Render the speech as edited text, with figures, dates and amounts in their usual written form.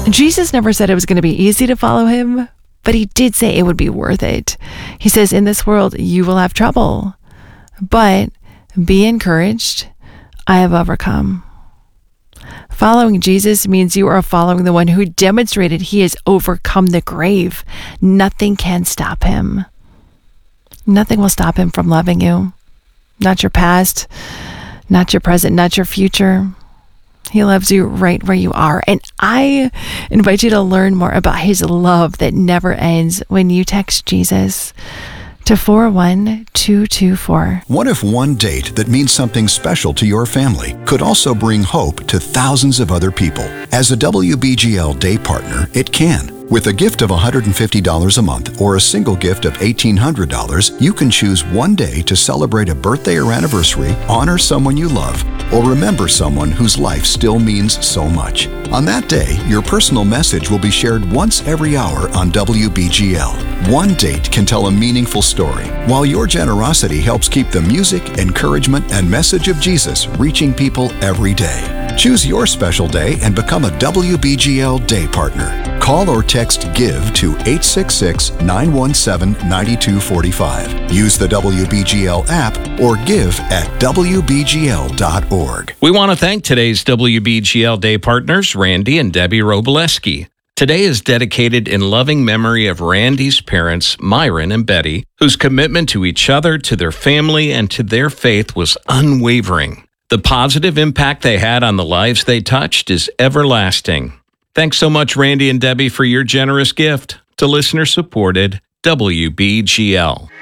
Jesus never said it was going to be easy to follow him, but he did say it would be worth it. He says, in this world, you will have trouble, but be encouraged. I have overcome. Following Jesus means you are following the one who demonstrated he has overcome the grave. Nothing can stop him. Nothing will stop him from loving you. Not your past, not your present, not your future. He loves you right where you are. And I invite you to learn more about his love that never ends when you text Jesus to 41224. What if one date that means something special to your family could also bring hope to thousands of other people? As a WBGL day partner, it can. With a gift of $150 a month or a single gift of $1,800, you can choose one day to celebrate a birthday or anniversary, honor someone you love, or remember someone whose life still means so much. On that day, your personal message will be shared once every hour on WBGL. One date can tell a meaningful story, while your generosity helps keep the music, encouragement, and message of Jesus reaching people every day. Choose your special day and become a WBGL day partner. Call or text GIVE to 866-917-9245. Use the WBGL app or give at WBGL.org. We want to thank today's WBGL Day partners, Randy and Debbie Robileski. Today is dedicated in loving memory of Randy's parents, Myron and Betty, whose commitment to each other, to their family, and to their faith was unwavering. The positive impact they had on the lives they touched is everlasting. Thanks so much, Randy and Debbie, for your generous gift to listener-supported WBGL.